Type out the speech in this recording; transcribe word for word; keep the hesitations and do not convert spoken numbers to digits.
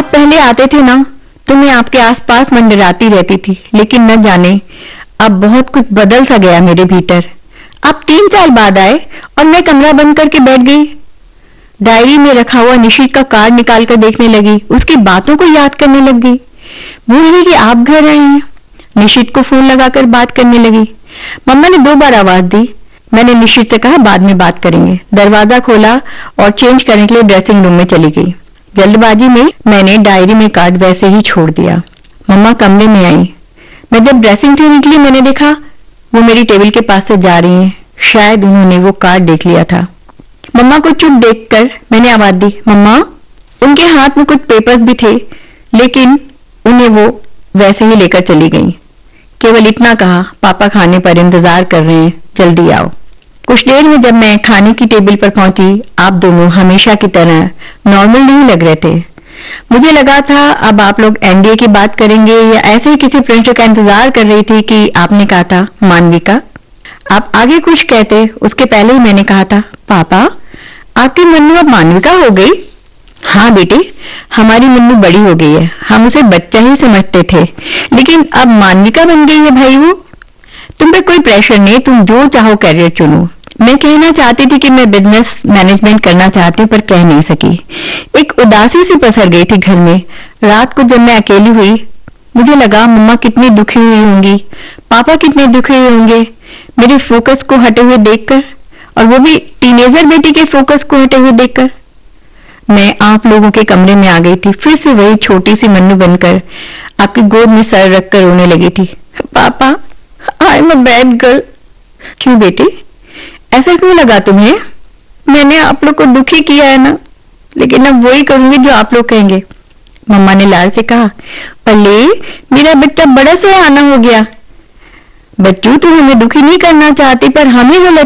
आप पहले आते थे ना तो मैं आपके आसपास मंडराती रहती थी, लेकिन न जाने अब बहुत कुछ बदल सा गया मेरे भीतर। आप तीन साल बाद आए और मैं कमरा बंद करके बैठ गई। डायरी में रखा हुआ निशित का कार्ड निकाल कर देखने लगी, उसकी बातों को याद करने लग गई। भूल गई कि आप घर आए हैं। निशित को फोन लगाकर बात करने लगी। मम्मा ने दो बार आवाज दी। मैंने निशित से कहा बाद में बात करेंगे। दरवाजा खोला और चेंज करने के लिए ड्रेसिंग रूम में चली गई। जल्दबाजी में मैंने डायरी में कार्ड वैसे ही छोड़ दिया। मम्मा कमरे में आई। मैं जब ड्रेसिंग से निकली मैंने देखा वो मेरी टेबल के पास से जा रही हैं। शायद उन्होंने वो कार्ड देख लिया था। मम्मा को चुप देखकर मैंने आवाज दी, मम्मा। उनके हाथ में कुछ पेपर्स भी थे, लेकिन उन्हें वो वैसे ही लेकर चली गई। केवल इतना कहा, पापा खाने पर इंतजार कर रहे हैं, जल्दी आओ। कुछ देर में जब मैं खाने की टेबल पर पहुंची, आप दोनों हमेशा की तरह नॉर्मल नहीं लग रहे थे। मुझे लगा था अब आप लोग एनडीए की बात करेंगे या ऐसे ही किसी फ्रेंड का इंतजार कर रही थी कि आपने कहा था मानविका। आप आगे कुछ कहते उसके पहले ही मैंने कहा था, पापा आपके मन में अब मानविका हो गई? हाँ बेटे, हमारी मुन्नू बड़ी हो गई है। हम उसे बच्चा ही समझते थे, लेकिन अब मानविका बन गई है भाई। वो तुम पे कोई प्रेशर नहीं, तुम जो चाहो करियर चुनो। मैं कहना चाहती थी कि मैं बिजनेस मैनेजमेंट करना चाहती हूँ, पर कह नहीं सकी। एक उदासी सी पसर गई थी घर में। रात को जब मैं अकेली हुई, मुझे लगा मम्मा कितनी दुखी हुई होंगी, पापा कितने दुखी हुए होंगे मेरे फोकस को हटे हुए देखकर, और वो भी टीनेजर बेटी के फोकस को हटे हुए देखकर। मैं आप लोगों के कमरे में आ गई थी, फिर से वही छोटी सी मन्नू बनकर आपकी गोद में सर रखकर रोने लगी थी। पापा, I am a bad girl. क्यों बेटी, ऐसा क्यों लगा तुम्हें? मैंने आप लोग को दुखी किया है ना, लेकिन अब वही करूंगी जो आप लोग कहेंगे। मम्मा ने लाल से कहा, पल्ले मेरा बेटा बड़ा सयाना हो गया। बच्चू, तू हमें दुखी नहीं करना चाहती, पर हमें गलत